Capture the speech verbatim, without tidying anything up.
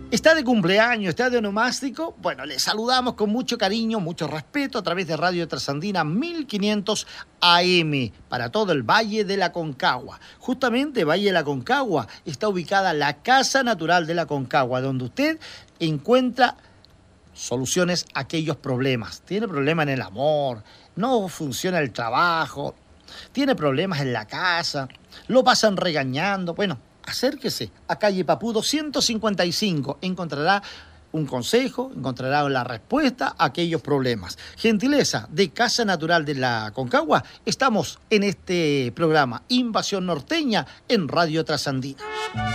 ¿Está de cumpleaños? ¿Está de onomástico? Bueno, le saludamos con mucho cariño, mucho respeto a través de Radio Trasandina mil quinientos A M para todo el Valle de la Aconcagua. Justamente Valle de la Aconcagua está ubicada la Casa Natural de la Aconcagua, donde usted encuentra soluciones a aquellos problemas. Tiene problemas en el amor, no funciona el trabajo, tiene problemas en la casa, lo pasan regañando. Bueno, acérquese a calle Papú ciento cincuenta y cinco, encontrará un consejo, encontrará la respuesta a aquellos problemas. Gentileza de Casa Natural de la Aconcagua, estamos en este programa Invasión Norteña en Radio Trasandina.